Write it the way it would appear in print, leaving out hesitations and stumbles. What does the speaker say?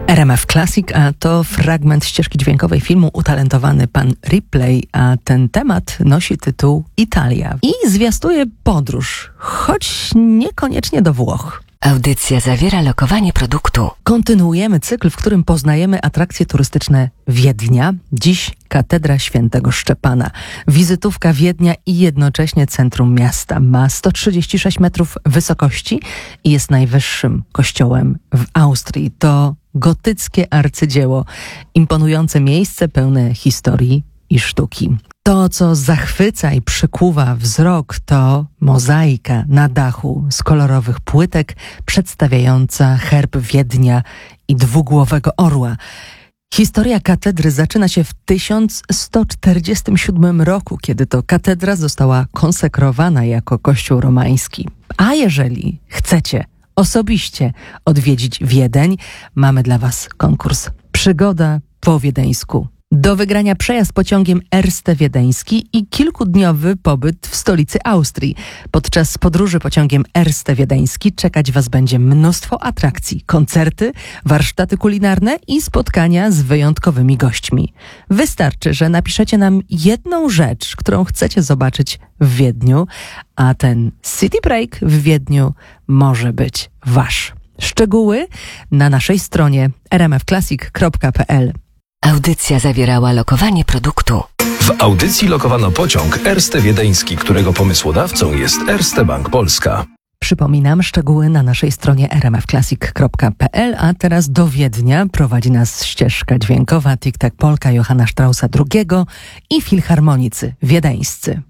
RMF Classic, a to fragment ścieżki dźwiękowej filmu Utalentowany pan Ripley, a ten temat nosi tytuł Italia i zwiastuje podróż, choć niekoniecznie do Włoch. Audycja zawiera lokowanie produktu. Kontynuujemy cykl, w którym poznajemy atrakcje turystyczne Wiednia. Dziś Katedra Świętego Szczepana. Wizytówka Wiednia i jednocześnie centrum miasta. Ma 136 metrów wysokości i jest najwyższym kościołem w Austrii. To gotyckie arcydzieło, imponujące miejsce pełne historii i sztuki. To, co zachwyca i przykuwa wzrok, to mozaika na dachu z kolorowych płytek przedstawiająca herb Wiednia i dwugłowego orła. Historia katedry zaczyna się w 1147 roku, kiedy to katedra została konsekrowana jako kościół romański. A jeżeli chcecie osobiście odwiedzić Wiedeń, mamy dla Was konkurs Przygoda po wiedeńsku. Do wygrania przejazd pociągiem Erste Wiedeński i kilkudniowy pobyt w stolicy Austrii. Podczas podróży pociągiem Erste Wiedeński czekać Was będzie mnóstwo atrakcji, koncerty, warsztaty kulinarne i spotkania z wyjątkowymi gośćmi. Wystarczy, że napiszecie nam jedną rzecz, którą chcecie zobaczyć w Wiedniu, a ten city break w Wiedniu może być Wasz. Szczegóły na naszej stronie rmfclassic.pl. Audycja zawierała lokowanie produktu. W audycji lokowano pociąg Erste Wiedeński, którego pomysłodawcą jest Erste Bank Polska. Przypominam, szczegóły na naszej stronie rmfclassic.pl, a teraz do Wiednia prowadzi nas ścieżka dźwiękowa Tik Tak Polka Johanna Straussa II i filharmonicy wiedeńscy.